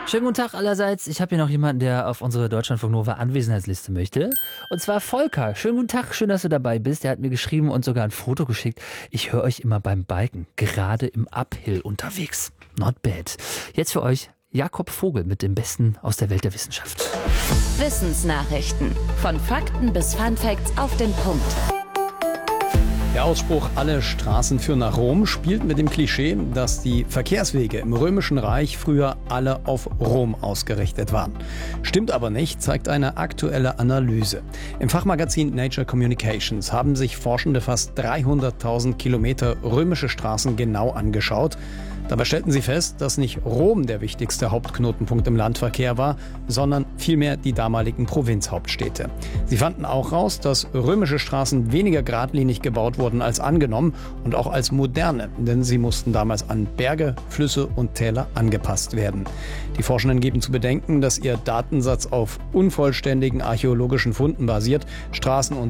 Schönen guten Tag allerseits. Ich habe hier noch jemanden, der auf unsere Deutschlandfunk Nova Anwesenheitsliste möchte. Und zwar Volker. Schönen guten Tag, schön, dass du dabei bist. Der hat mir geschrieben und sogar ein Foto geschickt. Ich höre euch immer beim Biken, gerade im Uphill unterwegs. Not bad. Jetzt für euch Jakob Vogel mit dem Besten aus der Welt der Wissenschaft. Wissensnachrichten. Von Fakten bis Funfacts auf den Punkt. Der Ausspruch "Alle Straßen führen nach Rom" spielt mit dem Klischee, dass die Verkehrswege im Römischen Reich früher alle auf Rom ausgerichtet waren. Stimmt aber nicht, zeigt eine aktuelle Analyse. Im Fachmagazin Nature Communications haben sich Forschende fast 300.000 Kilometer römische Straßen genau angeschaut. Dabei stellten sie fest, dass nicht Rom der wichtigste Hauptknotenpunkt im Landverkehr war, sondern vielmehr die damaligen Provinzhauptstädte. Sie fanden auch raus, dass römische Straßen weniger geradlinig gebaut wurden als angenommen und auch als moderne, denn sie mussten damals an Berge, Flüsse und Täler angepasst werden. Die Forschenden geben zu bedenken, dass ihr Datensatz auf unvollständigen archäologischen Funden basiert. Straßen und